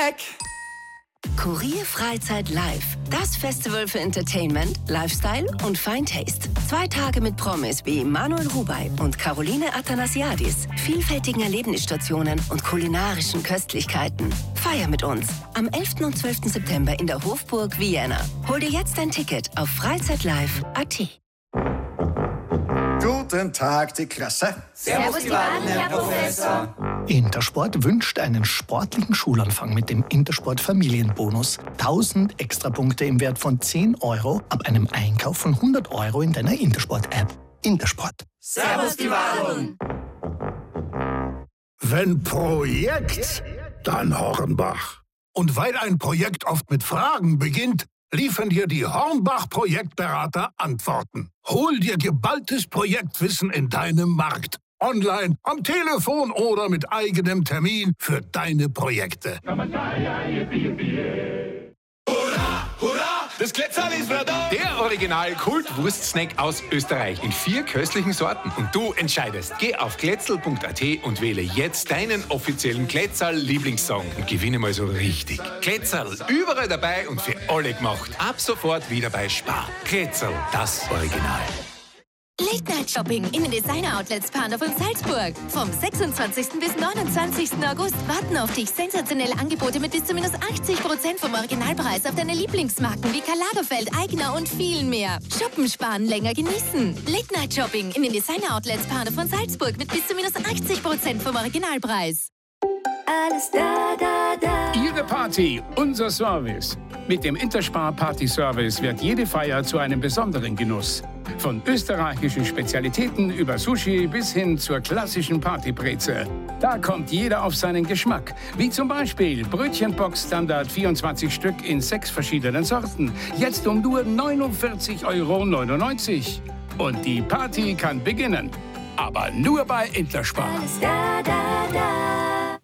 Snack. Kurier Freizeit Live. Das Festival für Entertainment, Lifestyle und Fine Taste. 2 Tage mit Promis wie Manuel Rubey und Caroline Athanasiadis, vielfältigen Erlebnisstationen und kulinarischen Köstlichkeiten. Feier mit uns am 11. und 12. September in der Hofburg Vienna. Hol dir jetzt ein Ticket auf freizeitlive.at. Guten Tag, die Klasse. Servus, die Wahlen, Herr Professor. Intersport wünscht einen sportlichen Schulanfang mit dem Intersport Familienbonus. 1000 Extrapunkte im Wert von 10 € ab einem Einkauf von 100 € in deiner Intersport-App. Intersport. Servus, die Wahlen. Wenn Projekt, dann Hornbach. Und weil ein Projekt oft mit Fragen beginnt, liefern dir die Hornbach-Projektberater Antworten. Hol dir geballtes Projektwissen in deinem Markt. Online, am Telefon oder mit eigenem Termin für deine Projekte. Hurra, hurra, das Glätzerl ist wieder da. Der Original-Kult-Wurst-Snack aus Österreich in 4 köstlichen Sorten. Und du entscheidest. Geh auf glätzl.at und wähle jetzt deinen offiziellen Glätzerl-Lieblingssong und gewinne mal so richtig. Glätzerl, überall dabei und für alle gemacht. Ab sofort wieder bei Spar. Glätzerl, das Original. Late-Night-Shopping in den Designer-Outlets Pandorf und Salzburg. Vom 26. bis 29. August warten auf dich sensationelle Angebote mit bis zu minus 80% vom Originalpreis auf deine Lieblingsmarken wie Karl Lagerfeld, Aigner und viel mehr. Shoppen, sparen, länger genießen. Late-Night-Shopping in den Designer-Outlets Pandorf und Salzburg mit bis zu minus 80% vom Originalpreis. Alles da, da, da. Ihre Party, unser Service. Mit dem Interspar Party Service wird jede Feier zu einem besonderen Genuss. Von österreichischen Spezialitäten über Sushi bis hin zur klassischen Partybreze. Da kommt jeder auf seinen Geschmack. Wie zum Beispiel Brötchenbox Standard 24 Stück in 6 verschiedenen Sorten. Jetzt um nur 49,99 €. Und die Party kann beginnen. Aber nur bei Interspar. Alles da, da, da.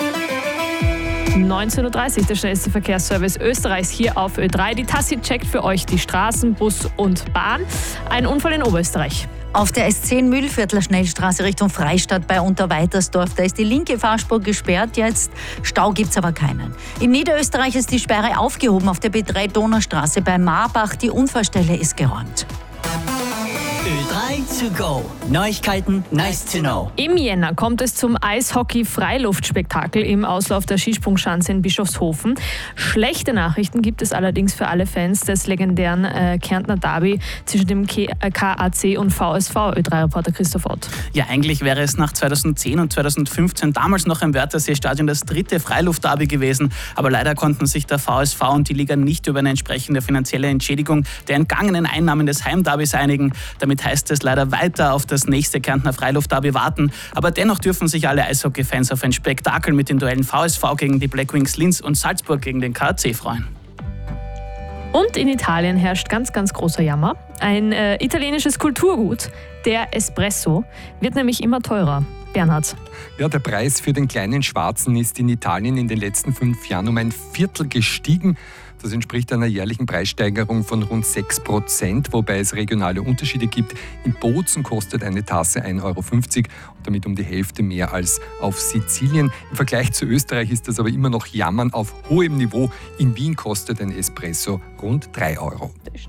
19:30 Uhr, der schnellste Verkehrsservice Österreichs hier auf Ö3. Die Tassi checkt für euch die Straßen, Bus und Bahn. Ein Unfall in Oberösterreich. Auf der S10 Mühlviertler Schnellstraße Richtung Freistadt bei Unterweitersdorf, da ist die linke Fahrspur gesperrt jetzt. Stau gibt's aber keinen. In Niederösterreich ist die Sperre aufgehoben auf der B3 Donaustraße bei Marbach. Die Unfallstelle ist geräumt. Ö3 to go. Neuigkeiten, nice to know. Im Jänner kommt es zum Eishockey-Freiluftspektakel im Auslauf der Skisprungschanze in Bischofshofen. Schlechte Nachrichten gibt es allerdings für alle Fans des legendären Kärntner Derby zwischen dem KAC und VSV. Ö3-Reporter Christoph Ott. Ja, eigentlich wäre es nach 2010 und 2015 damals noch im Wörthersee-Stadion das 3. Freiluftderby gewesen. Aber leider konnten sich der VSV und die Liga nicht über eine entsprechende finanzielle Entschädigung der entgangenen Einnahmen des Heimderbys einigen. Damit heißt es leider weiter auf das nächste Kärntner Freiluftderby warten. Aber dennoch dürfen sich alle Eishockey-Fans auf ein Spektakel mit den Duellen VSV gegen die Blackwings Linz und Salzburg gegen den KAC freuen. Und in Italien herrscht ganz, ganz großer Jammer. Ein italienisches Kulturgut, der Espresso, wird nämlich immer teurer. Bernhard. Ja, der Preis für den kleinen Schwarzen ist in Italien in den letzten 5 Jahren um ein Viertel gestiegen. Das entspricht einer jährlichen Preissteigerung von rund 6%, wobei es regionale Unterschiede gibt. In Bozen kostet eine Tasse 1,50 € und damit um die Hälfte mehr als auf Sizilien. Im Vergleich zu Österreich ist das aber immer noch Jammern auf hohem Niveau. In Wien kostet ein Espresso rund 3 €.